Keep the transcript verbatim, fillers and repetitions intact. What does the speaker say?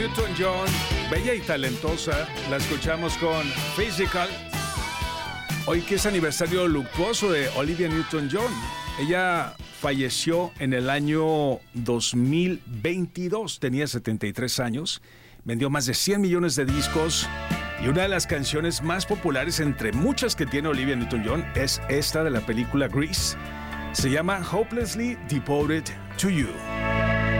Newton-John, bella y talentosa, la escuchamos con Physical. Hoy que es aniversario luctuoso de Olivia Newton-John. Ella falleció en el año dos mil veintidós, tenía setenta y tres años, vendió más de cien millones de discos y una de las canciones más populares entre muchas que tiene Olivia Newton-John es esta de la película Grease. Se llama Hopelessly Devoted to You.